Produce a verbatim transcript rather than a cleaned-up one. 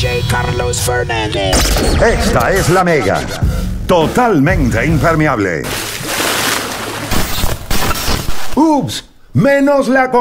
J. Carlos Fernández. Esta es la Mega. Totalmente impermeable. Ups, menos la